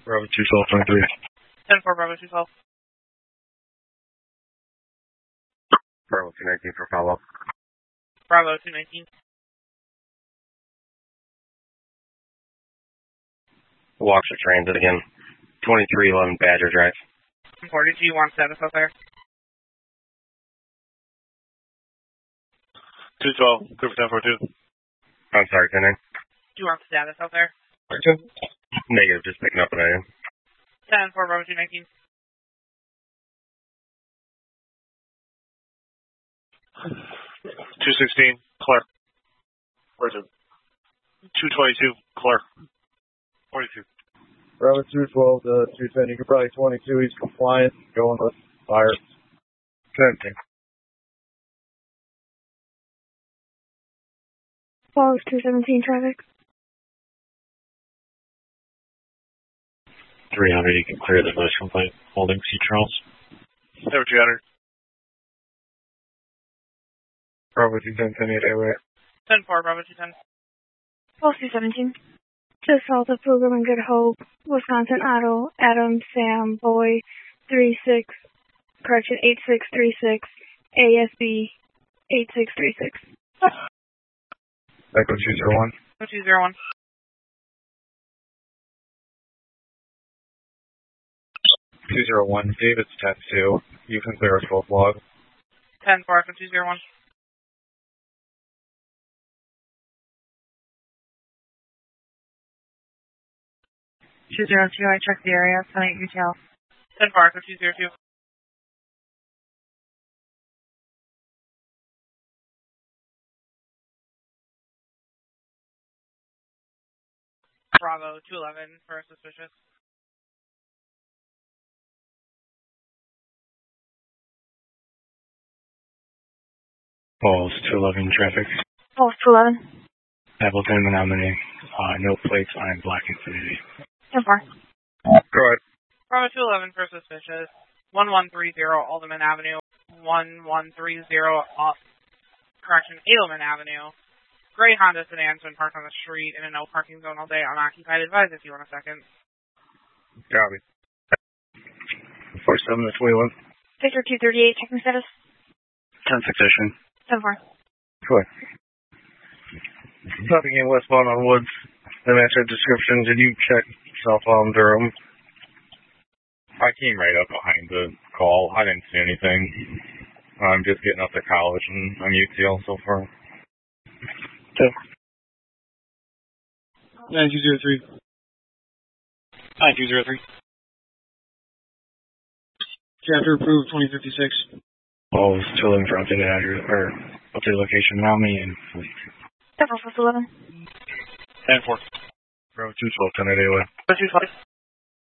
Bravo 212, 23. 10-4, Bravo 212. Bravo 219 for follow-up. Bravo 219. Walks for transit again. 2311 Badger Drive. 40, do you want status out there? 212, clear for 1042. I'm sorry, 10-9. Do you want status out there? Negative, just picking up an item. 10-4, Bravo 219. 216, clear. 42. 222, clear. 42. Bravo 212 to 210. You could probably 22. He's compliant. Going with fire. 10-10. Follows 217 traffic. 300, you can clear the noise complaint. Holding C. Charles. 300. Bravo 210, 10-8 airway. 10-4, Bravo 210. Follows 217. Just south of Pilgrim and Good Hope, Wisconsin Auto, Adam, Sam, Boy, 86, correction, 8636, ASB, 8636. Echo 201. 201. 201, David's 10-2. You can clear a 12 log. 10-4, Echo 201. I checked the area. 10-8 retail. 10-4, Echo 202. Bravo 211 for suspicious. Falls 211 traffic. Follows 211. Appleton, Menominee. No plates on Black Infinity. 10-4. Go ahead. Bravo 211 for suspicious. 1130 Alderman Avenue. 1130 correction, Edelman Avenue. Gray Honda sedan's been parked on the street in a no parking zone all day unoccupied. Advise if you want a second. Copy. 47 to 21. Victor 238, checking status. 10-6 issue. 10-4. Go ahead. Nothing in westbound on Woods. The match description. Did you check southbound Durham? I came right up behind the call. I didn't see anything. I'm just getting up to college and I'm UTL so far. 9203. 9203. Chapter approved 2056. Falls 211 for updated address, or updated location, Menominee and Fleet. 10-4, 11. 10-4. Bravo 212, 10-8 AOA. 212.